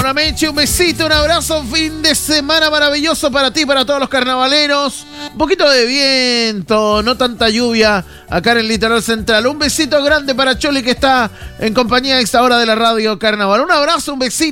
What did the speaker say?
la Meche, un besito, un abrazo, un fin de semana maravilloso para ti, para todos los carnavaleros. Un poquito de viento, no tanta lluvia acá en el litoral central. Un besito grande para Choli, que está en compañía a esta hora de la radio Carnaval. Un abrazo, un besito.